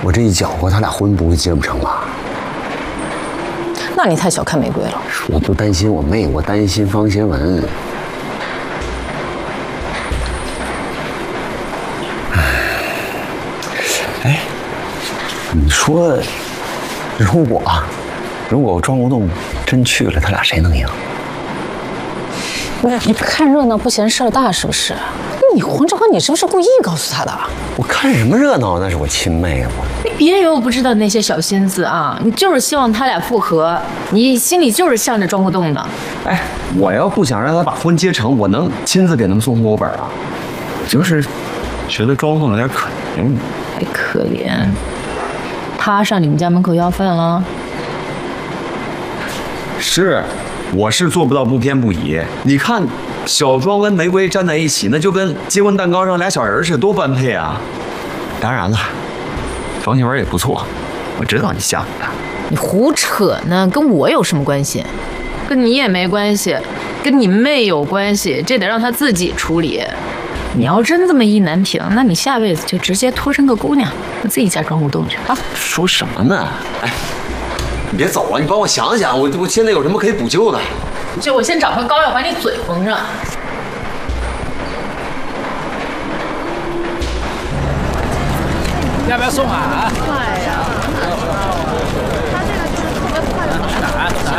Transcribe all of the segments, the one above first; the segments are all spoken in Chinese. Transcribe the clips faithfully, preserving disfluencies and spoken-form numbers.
我这一搅和，他俩婚不会结不成吧？ 那你太小看玫瑰了。 我不担心我妹，我担心方贤文。哎，你说，如果如果庄国栋真去了，他俩谁能赢？ 你看热闹不嫌事儿大是不是？你黄志华，你是不是故意告诉他的？ 我看什么热闹？那是我亲妹啊！我你别以为我不知道那些小心思啊！你就是希望他俩复合，你心里就是向着庄国栋的。 哎，我要不想让他把婚结成，我能亲自给他们送户口本啊。就是觉得庄国栋有点可怜。 还可怜，他上你们家门口要饭了？ 是，我是做不到不偏不倚。你看，小庄跟玫瑰站在一起，那就跟结婚蛋糕上俩小人似的，多般配啊！当然了，方贤文也不错，我知道你想他。 你胡扯呢，跟我有什么关系？跟你也没关系，跟你妹有关系，这得让她自己处理。你要真这么意难平，那你下辈子就直接托生个姑娘，自己嫁庄国栋去啊！ 说什么呢？哎，你别走啊！你帮我想想，我我现在有什么可以补救的？ 就我先找块膏药把你嘴缝上。 要不要送啊？ 快呀！他这个就是特别快的。哪哪？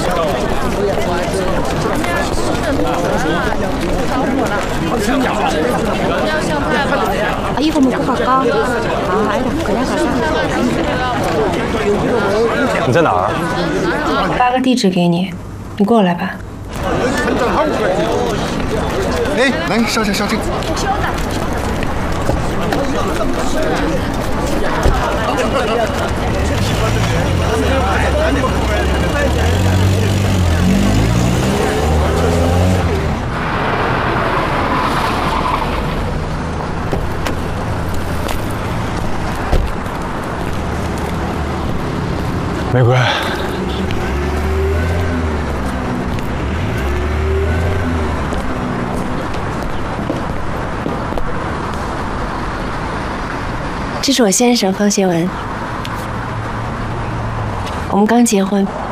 이거 먹고 갈까? 아, 아니다. 그냥 가자. 你在哪儿？ 发个地址给你，你过来吧。 哎，来上车上车。 玫瑰， 这是我先生方贤文，我们刚结婚。